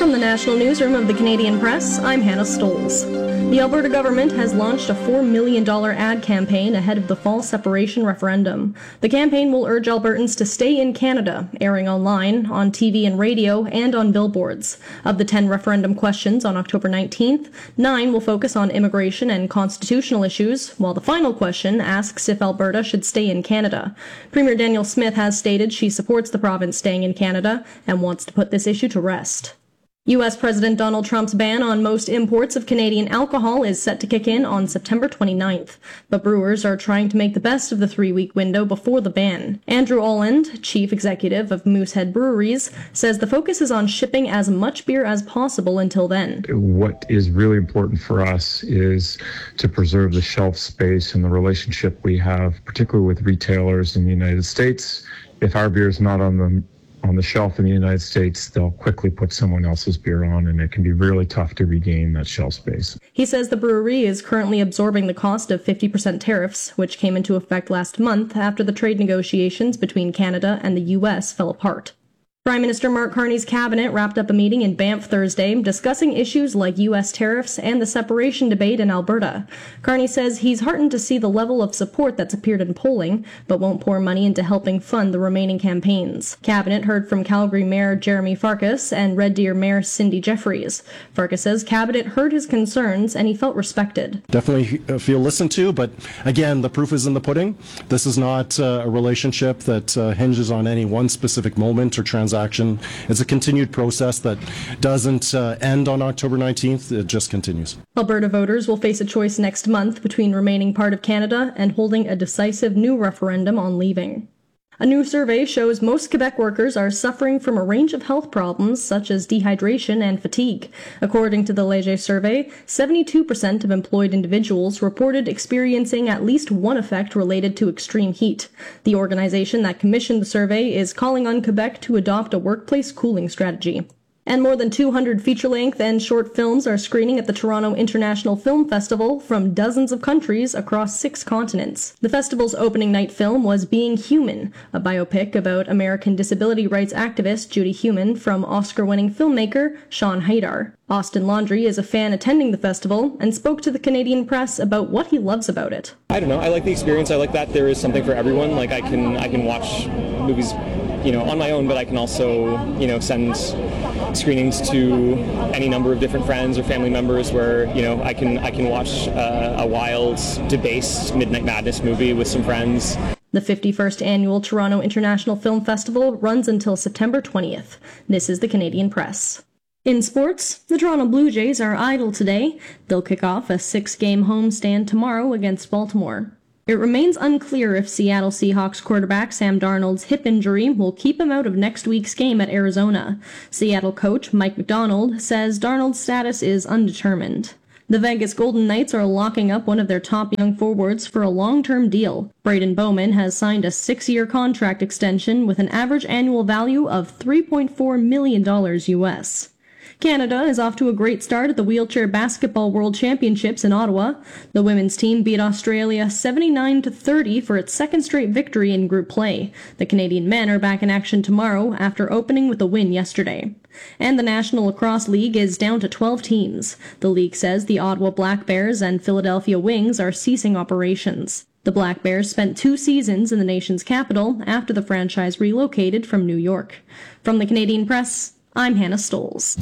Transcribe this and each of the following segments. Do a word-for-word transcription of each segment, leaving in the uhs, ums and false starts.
From the National Newsroom of the Canadian Press, I'm Hannah Stoles. The Alberta government has launched a four million dollars ad campaign ahead of the fall separation referendum. The campaign will urge Albertans to stay in Canada, airing online, on T V and radio, and on billboards. Of the ten referendum questions on October nineteenth, nine will focus on immigration and constitutional issues, while the final question asks if Alberta should stay in Canada. Premier Danielle Smith has stated she supports the province staying in Canada and wants to put this issue to rest. U S President Donald Trump's ban on most imports of Canadian alcohol is set to kick in on September twenty-ninth, but brewers are trying to make the best of the three-week window before the ban. Andrew Olland, chief executive of Moosehead Breweries, says the focus is on shipping as much beer as possible until then. What is really important for us is to preserve the shelf space and the relationship we have, particularly with retailers in the United States. If our beer is not on the on the shelf in the United States, they'll quickly put someone else's beer on, and it can be really tough to regain that shelf space. He says the brewery is currently absorbing the cost of fifty percent tariffs, which came into effect last month after the trade negotiations between Canada and the U S fell apart. Prime Minister Mark Carney's cabinet wrapped up a meeting in Banff Thursday discussing issues like U S tariffs and the separation debate in Alberta. Carney says he's heartened to see the level of support that's appeared in polling, but won't pour money into helping fund the remaining campaigns. Cabinet heard from Calgary Mayor Jeremy Farkas and Red Deer Mayor Cindy Jeffries. Farkas says Cabinet heard his concerns and he felt respected. Definitely feel listened to, but again, the proof is in the pudding. This is not uh, a relationship that uh, hinges on any one specific moment or transaction. Action. It's a continued process that doesn't uh, end on October nineteenth. It just continues. Alberta voters will face a choice next month between remaining part of Canada and holding a decisive new referendum on leaving. A new survey shows most Quebec workers are suffering from a range of health problems such as dehydration and fatigue. According to the Léger survey, seventy-two percent of employed individuals reported experiencing at least one effect related to extreme heat. The organization that commissioned the survey is calling on Quebec to adopt a workplace cooling strategy. And more than two hundred feature-length and short films are screening at the Toronto International Film Festival from dozens of countries across six continents. The festival's opening night film was Being Human, a biopic about American disability rights activist Judy Heumann from Oscar-winning filmmaker Sean Haydar. Austin Laundrie is a fan attending the festival and spoke to the Canadian Press about what he loves about it. I don't know. I like the experience. I like that there is something for everyone. Like I can, I can watch movies, you know, on my own, but I can also, you know, send screenings to any number of different friends or family members where, you know, I can I can watch uh, a wild, debased Midnight Madness movie with some friends. The fifty-first Annual Toronto International Film Festival runs until September twentieth. This is the Canadian Press. In sports, the Toronto Blue Jays are idle today. They'll kick off a six-game homestand tomorrow against Baltimore. It remains unclear if Seattle Seahawks quarterback Sam Darnold's hip injury will keep him out of next week's game at Arizona. Seattle coach Mike McDonald says Darnold's status is undetermined. The Vegas Golden Knights are locking up one of their top young forwards for a long-term deal. Braden Bowman has signed a six-year contract extension with an average annual value of three point four million dollars U S. Canada is off to a great start at the Wheelchair Basketball World Championships in Ottawa. The women's team beat Australia seventy-nine to thirty for its second straight victory in group play. The Canadian men are back in action tomorrow after opening with a win yesterday. And the National Lacrosse League is down to twelve teams. The league says the Ottawa Black Bears and Philadelphia Wings are ceasing operations. The Black Bears spent two seasons in the nation's capital after the franchise relocated from New York. From the Canadian Press, I'm Hannah Stoles.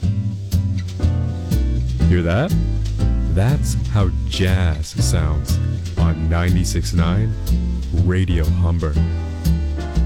Hear that? That's how jazz sounds on ninety-six point nine Radio Humber.